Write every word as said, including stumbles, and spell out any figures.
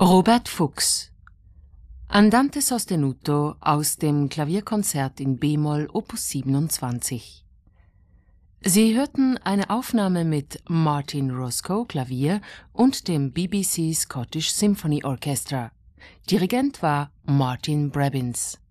Robert Fuchs Andante sostenuto aus dem Klavierkonzert in b-Moll Opus siebenundzwanzig. Sie hörten eine Aufnahme mit Martin Roscoe Klavier und dem B B C Scottish Symphony Orchestra. Dirigent war Martin Brabbins.